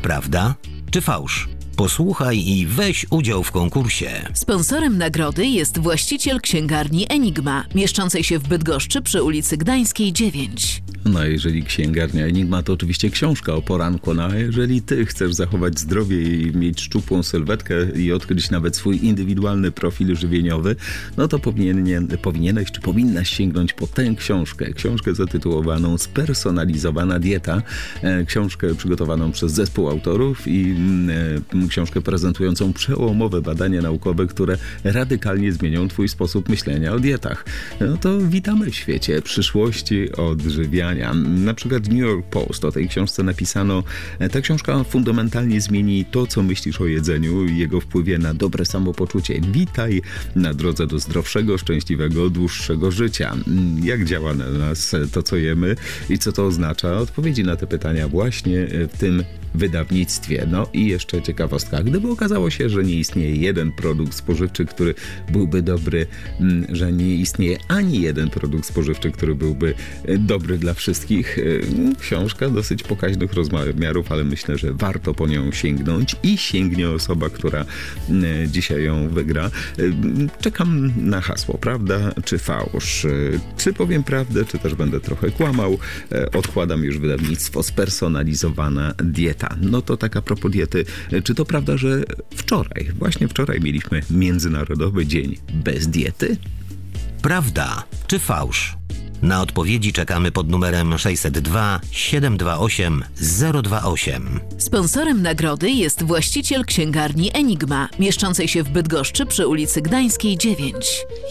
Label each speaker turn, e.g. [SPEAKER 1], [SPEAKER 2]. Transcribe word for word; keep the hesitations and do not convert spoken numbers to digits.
[SPEAKER 1] Prawda czy fałsz? Posłuchaj i weź udział w konkursie.
[SPEAKER 2] Sponsorem nagrody jest właściciel księgarni Enigma, mieszczącej się w Bydgoszczy przy ulicy Gdańskiej dziewięć.
[SPEAKER 3] No a jeżeli księgarnia Enigma, to oczywiście książka o poranku. No a jeżeli ty chcesz zachować zdrowie i mieć szczupłą sylwetkę i odkryć nawet swój indywidualny profil żywieniowy, no to powinien, powinieneś czy powinnaś sięgnąć po tę książkę. Książkę zatytułowaną Spersonalizowana dieta. Książkę przygotowaną przez zespół autorów i e, książkę prezentującą przełomowe badania naukowe, które radykalnie zmienią twój sposób myślenia o dietach. No to witamy w świecie przyszłości odżywiania. Na przykład New York Post o tej książce napisano: ta książka fundamentalnie zmieni to, co myślisz o jedzeniu i jego wpływie na dobre samopoczucie. Witaj na drodze do zdrowszego, szczęśliwego, dłuższego życia. Jak działa na nas to, co jemy i co to oznacza? Odpowiedzi na te pytania właśnie w tym wydawnictwie. No i jeszcze ciekawostka. Gdyby okazało się, że nie istnieje jeden produkt spożywczy, który byłby dobry, że nie istnieje ani jeden produkt spożywczy, który byłby dobry dla wszystkich. Książka dosyć pokaźnych rozmiarów, ale myślę, że warto po nią sięgnąć i sięgnie osoba, która dzisiaj ją wygra. Czekam na hasło, prawda czy fałsz? Czy powiem prawdę, czy też będę trochę kłamał? Odkładam już wydawnictwo Spersonalizowana dieta. No to tak a propos diety. Czy to prawda, że wczoraj, właśnie wczoraj mieliśmy Międzynarodowy Dzień bez diety?
[SPEAKER 1] Prawda czy fałsz? Na odpowiedzi czekamy pod numerem sześćset dwa siedem dwa osiem zero dwa osiem.
[SPEAKER 2] Sponsorem nagrody jest właściciel księgarni Enigma, mieszczącej się w Bydgoszczy przy ulicy Gdańskiej dziewięć.